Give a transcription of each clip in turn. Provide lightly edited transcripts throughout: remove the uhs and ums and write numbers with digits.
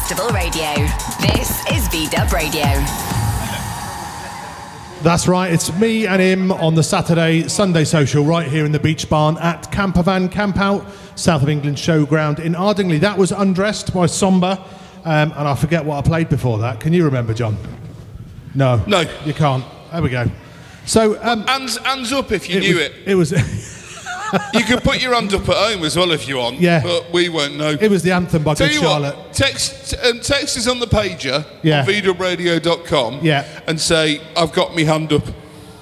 Festival Radio. This is VDub Radio. That's right, it's me and him on the Sunday social right here in the Beach Barn at Campervan Camp Out, South of England Showground in Ardingly. That was Undressed by Somber, and I forget what I played before that. Can you remember, John? No. No. You can't. There we go. So, hands up if you knew it. It was... You can put your hand up at home as well if you want, but we won't know. It was the anthem by Good Charlotte. Text us on the pager on vdubradio.com and say, I've got me hand up.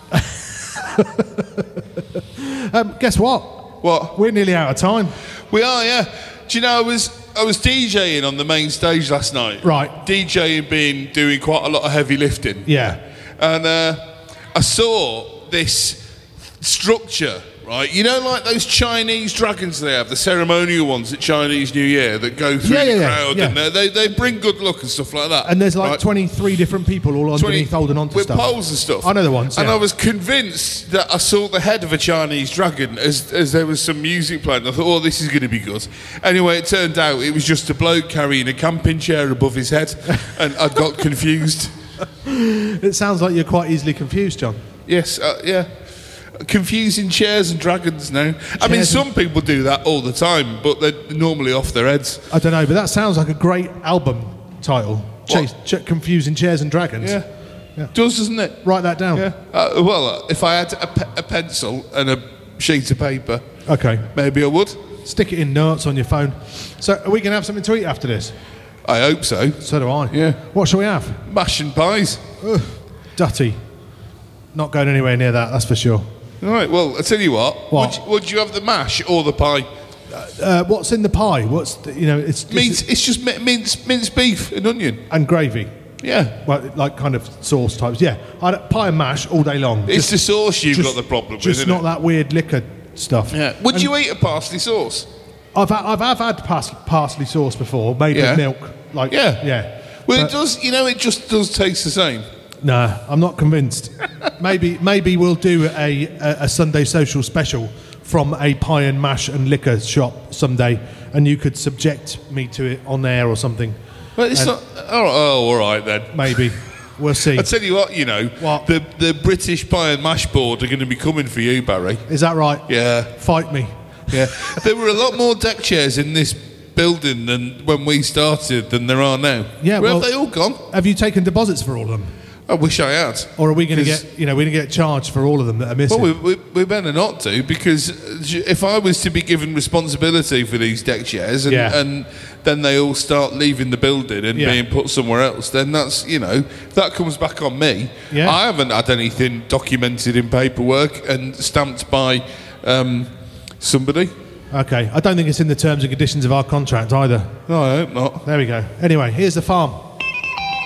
Guess what? What? We're nearly out of time. We are, yeah. Do you know, I was DJing on the main stage last night. Right. DJing doing quite a lot of heavy lifting. Yeah. And I saw this structure, right? You know, like those Chinese dragons they have, the ceremonial ones at Chinese New Year that go through the crowd, and they bring good luck and stuff like that. And there's like 23 different people all underneath holding on to with stuff. With poles and stuff. I know the ones, And I was convinced that I saw the head of a Chinese dragon as there was some music playing. I thought, oh, this is going to be good. Anyway, it turned out it was just a bloke carrying a camping chair above his head, and I got confused. It sounds like you're quite easily confused, John. Yes, yeah. Confusing chairs and dragons now. I mean, some people do that all the time, but they're normally off their heads. I don't know, but that sounds like a great album title. Confusing Chairs and Dragons. Yeah. Does, doesn't it? Write that down. Yeah. Well, if I had a pencil and a sheet of paper, okay, maybe I would. Stick it in notes on your phone. So, are we going to have something to eat after this? I hope so. So do I. Yeah. What shall we have? Mash and pies. Ugh, Dutty. Not going anywhere near that, that's for sure. All right, well, I'll tell you what. Would you have the mash or the pie? What's in the pie? It's just minced beef and onion. And gravy. Yeah. Well, like kind of sauce types. Yeah. Pie and mash all day long. It's the sauce you've got the problem with, just isn't not that weird liquor stuff. Yeah. Would you eat a parsley sauce? I've had parsley sauce before, made with milk. Yeah. Well, it does. It just does taste the same. Nah, I'm not convinced. maybe we'll do a Sunday social special from a pie and mash and liquor shop someday, and you could subject me to it on air or something. But it's not. Oh, all right then. Maybe. We'll see. I tell you what, What? The British Pie and Mash Board are going to be coming for you, Barry. Is that right? Yeah. Fight me. Yeah. There were a lot more deck chairs in this building than when we started than there are now. Yeah. Where have they all gone? Have you taken deposits for all of them? I wish I had. Or are we going to get, we're going to get charged for all of them that are missing? Well, we better not do, because if I was to be given responsibility for these deck chairs and then they all start leaving the building and being put somewhere else, then that's, that comes back on me. Yeah. I haven't had anything documented in paperwork and stamped by somebody. Okay. I don't think it's in the terms and conditions of our contract either. No, I hope not. There we go. Anyway, here's the farm.